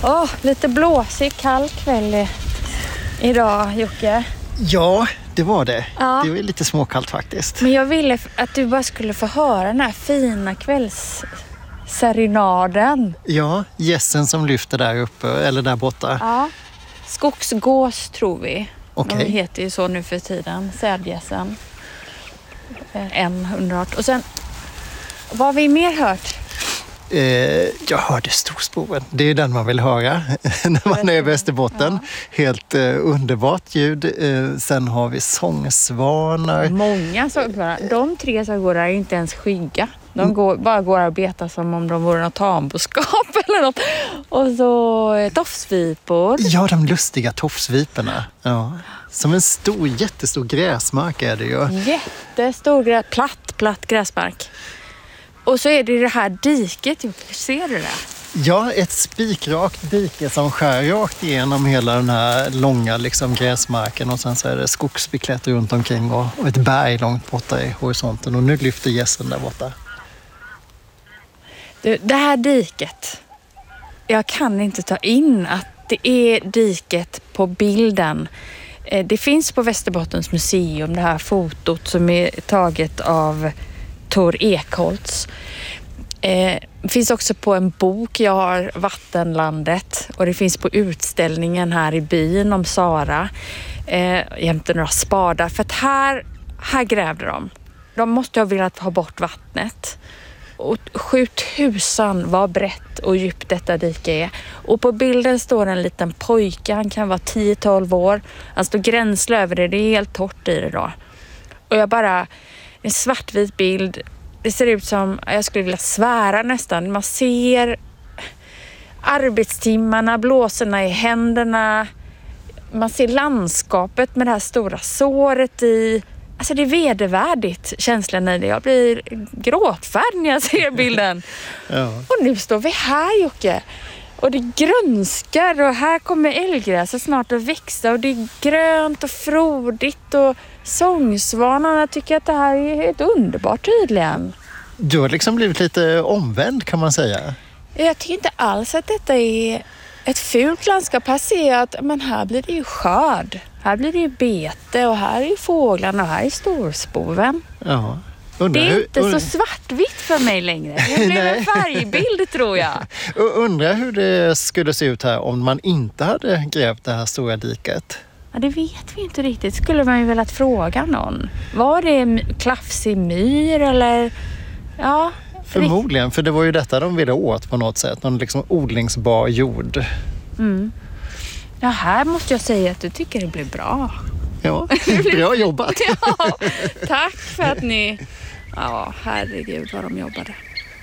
Lite blåsig, kall kväll idag, Jocke. Ja, det var det. Ja. Det var lite småkallt faktiskt. Men jag ville att du bara skulle få höra den här fina kvällsserenaden. Ja, gässen som lyfter där uppe, eller där borta. Ja, skogsgås tror vi. Okej. De heter ju så nu för tiden, sädgässen. En hundart. Och sen, vad har vi mer hört? Jag hörde storspåren. Det är den man vill höra när man är i Västerbotten. Ja. Helt underbart ljud. Sen har vi sångsvanar. Många sångvarar. De 3 som går där är inte ens skygga. De bara går och betar som om de vore något tamboskap eller något. Och så tofsvipor. Ja, de lustiga tofsviporna. Ja. Som en jättestor gräsmark är det ju. Jättestor platt gräsmark. Och så är det här diket, ser du det? Ja, ett spikrakt dike som skär rakt igenom hela den här långa gräsmarken och sen så är det skogsbeklätt runt omkring och ett berg långt borta i horisonten och nu lyfter gässen där borta. Det här diket, jag kan inte ta in att det är diket på bilden. Det finns på Västerbottens museum, det här fotot som är taget av Tor Ekholtz. Det finns också på en bok, jag har Vattenlandet, och det finns på utställningen här i byn om Sara jämte några spadar, för att här grävde de. De måste ha velat ha bort vattnet. Och 7000 vad brett och djupt detta dike är. Och på bilden står en liten pojke, han kan vara 10-12 år. Han står gränsle över det är helt torrt i det då. Och en svartvit bild. Det ser ut som, jag skulle vilja svära nästan. Man ser arbetstimmarna, blåsorna i händerna. Man ser landskapet med det här stora såret i. Alltså det är vedervärdigt känslan i det. Jag blir gråtfärd när jag ser bilden. Ja. Och nu står vi här, Jocke. Och det grönskar och här kommer älggräset snart att växa och det är grönt och frodigt och sångsvanarna tycker att det här är helt underbart tydligen. Du har blivit lite omvänd kan man säga. Jag tycker inte alls att detta är ett fult landskap. Här ser jag att här blir det ju skörd. Här blir det ju bete och här är ju fåglarna och här är storspoven. Ja. Det är inte så svartvitt för mig längre. Det blir en färgbild tror jag. Undrar hur det skulle se ut här om man inte hade grävt det här stora diket. Ja, det vet vi inte riktigt. Skulle man ju velat fråga någon. Var det klafsig myr eller? Ja. Förmodligen, för det var ju detta de ville åt på något sätt. Någon odlingsbar jord. Mm. Ja, här måste jag säga att du tycker det blir bra. Ja, bra jobbat. Ja, tack för att ni. Ja, herregud vad de jobbade.